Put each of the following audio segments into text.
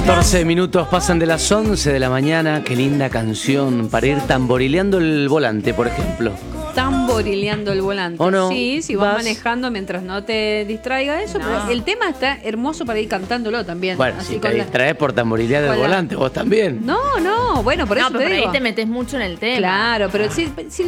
14 minutos pasan de las 11 de la mañana. Qué linda canción para ir tamborileando el volante, por ejemplo. Tamborileando el volante. ¿O no? Sí, si vas manejando mientras no te distraiga eso. No. Pero el tema está hermoso para ir cantándolo también. Bueno, así si te con la- distraes por tamborilear el con la- volante, vos también. No, bueno, por eso No, te pero por digo. ahí te metes mucho en el tema. Claro, pero si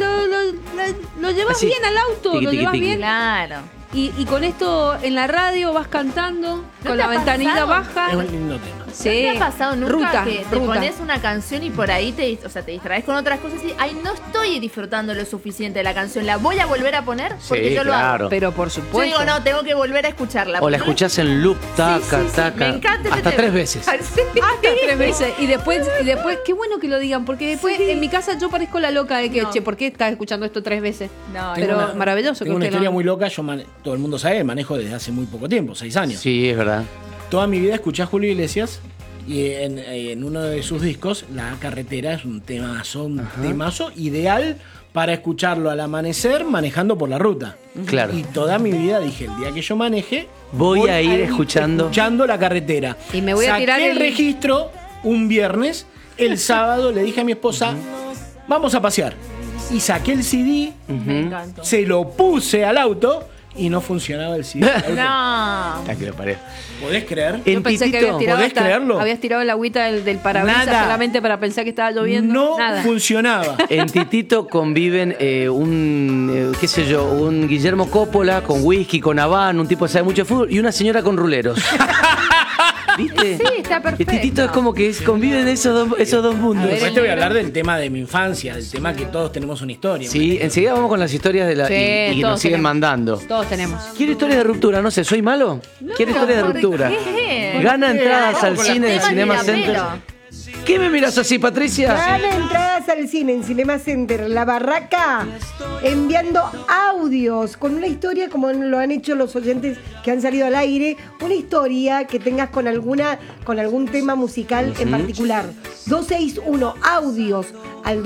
lo llevas Así, bien al auto, tiqui, lo tiqui, llevas tiqui. bien. Claro. Y con esto en la radio vas cantando, ¿No con te la ha ventanilla pasado? baja. Es un lindo tema. Sí. ¿No te ha pasado nunca Ruta, que te ruta. pones una canción y por ahí te distraes con otras cosas y ay, no estoy disfrutando lo suficiente de la canción, la voy a volver a poner porque Sí, yo lo claro. hago? Pero por Yo supuesto. digo, no, tengo que volver a escucharla. O la Porque escuchás en loop, taca, sí, taca. me encanta ese hasta tema. 3 veces. Sí. Hasta 3 veces. Y después, qué bueno que lo digan, porque después en mi casa yo parezco la loca de que, No. che, ¿por qué estás escuchando esto 3 veces? No, Pero Tengo una- maravilloso que Tengo una usted historia lo- muy loca. Todo el mundo sabe, manejo desde hace muy poco tiempo, 6 años. Sí, es verdad. Toda mi vida escuché a Julio Iglesias y en uno de sus discos, La Carretera, es un temazo ideal para escucharlo al amanecer manejando por la ruta. Claro. Y toda mi vida dije, el día que yo maneje, Voy a ir escuchando La Carretera. Y me voy a Saqué tirar el el- registro un viernes, el sábado le dije a mi esposa, vamos a pasear. Y saqué el CD, Me encantó. se lo puse al auto y no funcionaba el CD. No. Ah, que lo parió. ¿Podés creer? En Yo pensé que Titito, habías tirado, ¿podés creerlo? habías tirado el agüita del parabrisas Nada. solamente para pensar que estaba lloviendo. No Nada. funcionaba. En Titito conviven qué sé yo, un Guillermo Coppola con whisky, con Habano, un tipo que sabe mucho de fútbol, y una señora con ruleros. ¿Viste? Sí, está perfecto. El Titito es como que conviven esos dos mundos. A ver, Después te voy a hablar del tema de mi infancia, del tema que todos tenemos una historia. Sí, enseguida vamos con las historias de la Sí, y que todos nos siguen tenemos. mandando. Todos tenemos. ¿Quiere historias de ruptura? No sé, ¿soy malo? ¿Quiere historias de ¿por ruptura? qué? Gana entradas al Vamos con cine las del Tema Cinema ni la Center. pelo. ¿Qué me miras así, Patricia? Gana entradas al cine en Cinema Center, La Barraca, enviando audios con una historia como lo han hecho los oyentes que han salido al aire, una historia que tengas con algún tema musical en particular. 261 audios al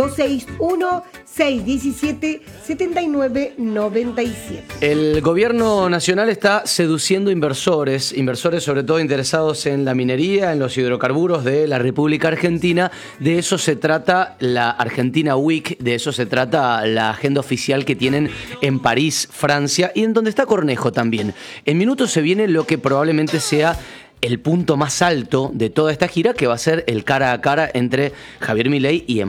261-617-7997. El gobierno nacional está seduciendo inversores sobre todo interesados en la minería, en los hidrocarburos de la República Argentina. De eso se trata la Argentina Week, de eso se trata la agenda oficial que tienen en París, Francia, y en donde está Cornejo también. En minutos se viene lo que probablemente sea el punto más alto de toda esta gira, que va a ser el cara a cara entre Javier Milei y